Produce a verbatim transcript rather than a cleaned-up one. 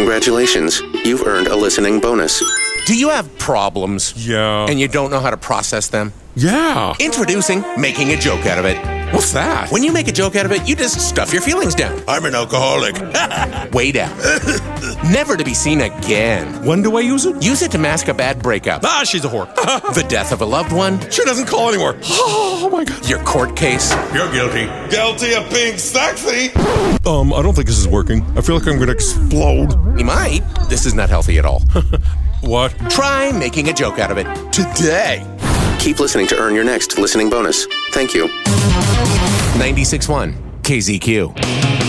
Congratulations, you've earned a listening bonus. Do you have problems? Yeah. And you don't know how to process them? Yeah. Introducing Making a Joke Out of It. What's that? When you make a joke out of it, you just stuff your feelings down. I'm an alcoholic. Way down. Never to be seen again. When do I use it? Use it to mask a bad breakup. Ah, she's a whore. The death of a loved one. She doesn't call anymore. Oh, my God. Your court case. You're guilty. Guilty of being sexy. Um, I don't think this is working. I feel like I'm going to explode. You might. This is not healthy at all. What? Try making a joke out of it today. Keep listening to earn your next listening bonus. Thank you. ninety-six point one K Z Q.